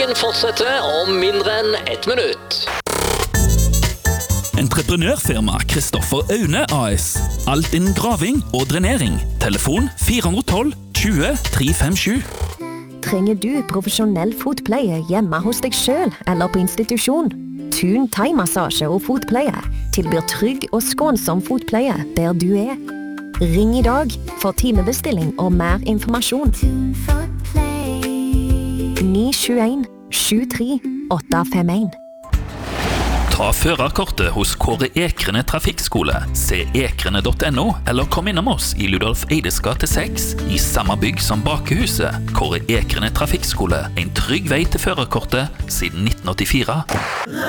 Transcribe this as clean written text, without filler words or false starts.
Fortsetter om mindre enn 1 minutt. Entreprenørfirma Kristoffer Aune AS. Alt innen graving og drenering. Telefon 412 20 357. Trenger du profesjonell fotpleie hjemme hos deg selv eller på institusjon? Thun thai-massasje og fotpleie tilbyr trygg og skånsom fotpleie der du er. Ring i dag for timebestilling og mer informasjon. 921 73 851. Ta førerkortet hos Kåre Ekrene Trafikkskole. Se ekrene.no, eller kom innom oss i Ludolf Eides gate 6, i samme bygg som Bakehuset. Kåre Ekrene Trafikkskole, en trygg vei til førerkortet siden 1984.